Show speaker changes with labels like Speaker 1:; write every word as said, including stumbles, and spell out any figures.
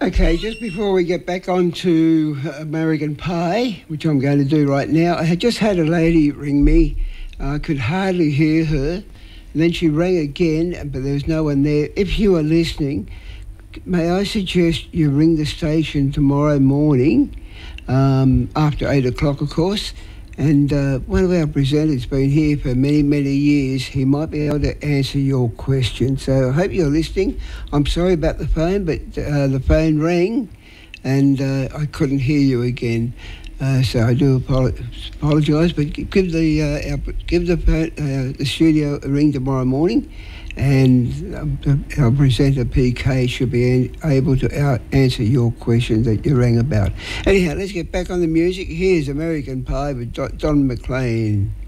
Speaker 1: Okay, just before we get back on to American Pie, which I'm going to do right now, I had just had a lady ring me. I could hardly hear her. And then she rang again, but there was no one there. If you are listening, may I suggest you ring the station tomorrow morning, um, after eight o'clock, of course. And uh, one of our presenters has been here for many, many years. He might be able to answer your question. So I hope you're listening. I'm sorry about the phone, but uh, the phone rang and uh, I couldn't hear you again. Uh, so I do apologise, but give the uh, our, give the uh, the studio a ring tomorrow morning, and um, our presenter P K should be able to out answer your question that you rang about. Anyhow, let's get back on the music. Here's American Pie with Don McLean.